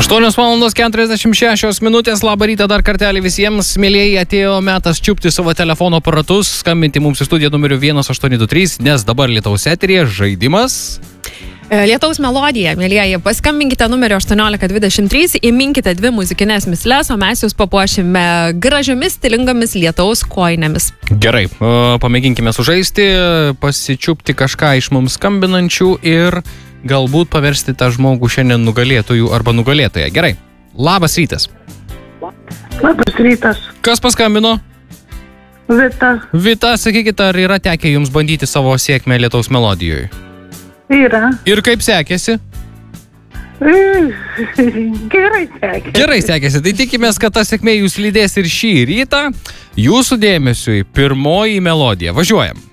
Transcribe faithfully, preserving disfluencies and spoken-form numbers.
aštuonios valandos keturiasdešimt šešios minutės. Labą rytą dar kartelį visiems. Mėlėjai, atėjo metas čiupti savo telefono aparatus, skambinti mums į studiją numeriu vienas aštuoni du trys, nes dabar Lietuvos eteryje žaidimas. Lietaus melodija, mėlėjai, paskambinkite numeriu aštuoniolika dvidešimt trys, įminkite dvi muzikinės mislės, o mes jūs papuošime gražiomis, stilingomis lietaus kojinėmis. Gerai, pamėginkime sužaisti, pasičiupti kažką iš mums skambinančių ir galbūt paversti tą žmogų šiandien nugalėtojų arba nugalėtoją. Gerai, labas rytas. Labas rytas. Kas paskambino? Vita. Vita, sakykite, ar yra tekę jums bandyti savo sėkmę Lietaus melodijoje? Yra. Ir kaip sekėsi? Gerai sekėsi. Gerai sekėsi, tai tikimės, kad ta sėkmė jūs lydės ir šį rytą. Jūsų dėmesiui pirmoji melodija. Važiuojam.